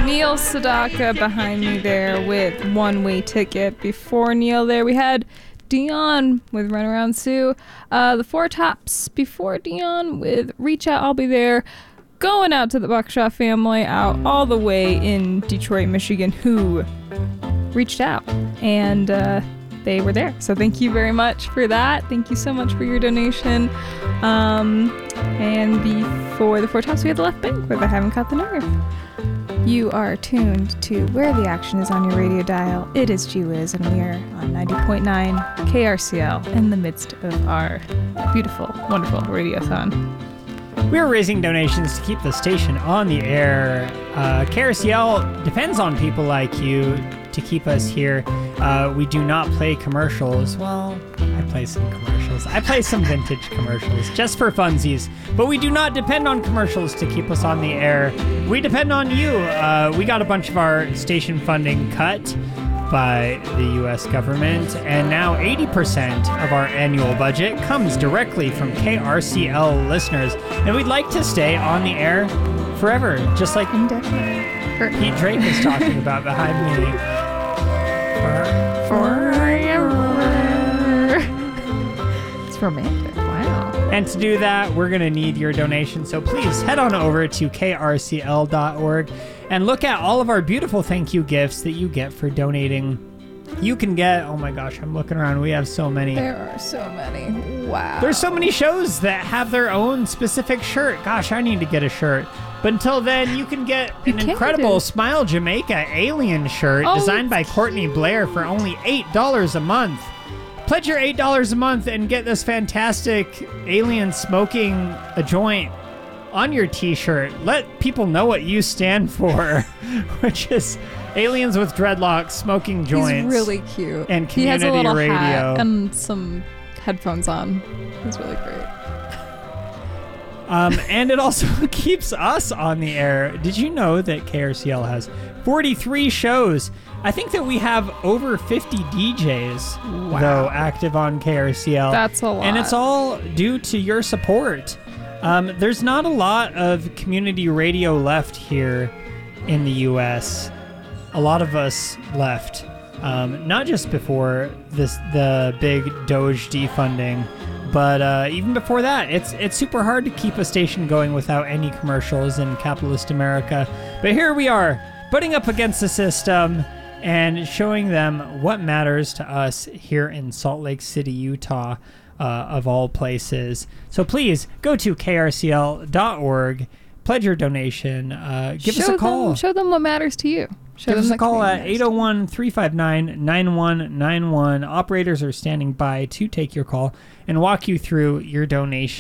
Neil Sedaka behind me there with One Way Ticket. Before Neil there, we had Dion with Run Around Sue. The Four Tops before Dion with Reach Out, I'll Be There. Going out to the Buckshaw family out all the way in Detroit, Michigan, who reached out and they were there. So thank you very much for that. Thank you so much for your donation. And before the Four Tops, we had the Left Bank with I Haven't Caught the Nerve. You are tuned to Where the Action Is on your radio dial. It is Gee Whiz, and we are on 90.9 KRCL in the midst of our beautiful, wonderful radiothon. We're raising donations to keep the station on the air. KRCL depends on people like you to keep us here. We do not play commercials. Well, I play some commercials. I play some vintage commercials just for funsies. But we do not depend on commercials to keep us on the air. We depend on you. We got a bunch of our station funding cut by the U.S. government, and now 80% of our annual budget comes directly from KRCL listeners. And we'd like to stay on the air forever, just like Pete Drake is talking about behind me. Forever. It's romantic. Wow. And to do that, we're going to need your donation. So please head on over to krcl.org and look at all of our beautiful thank you gifts that you get for donating. You can get, oh my gosh, I'm looking around. We have so many. There are so many. Wow. There's so many shows that have their own specific shirt. Gosh, I need to get a shirt. But until then, you can get an incredible Smile Jamaica alien shirt designed by Courtney Blair for only $8 a month. Pledge your $8 a month and get this fantastic alien smoking a joint on your t-shirt. Let people know what you stand for, which is aliens with dreadlocks smoking joints. He's really cute. And community he has a little radio. Hat and some headphones on. It's really great. And it also keeps us on the air. Did you know that KRCL has 43 shows? I think that we have over 50 DJs, though, active on KRCL. That's a lot. And it's all due to your support. There's not a lot of community radio left here in the U.S. A lot of us left, not just before the big Doge defunding, but even before that. It's super hard to keep a station going without any commercials in capitalist America. But here we are, butting up against the system and showing them what matters to us here in Salt Lake City, Utah, of all places. So please go to krcl.org, pledge your donation, give us a call. Show them what matters to you. Give us a call at 801-359-9191. Operators are standing by to take your call and walk you through your donation.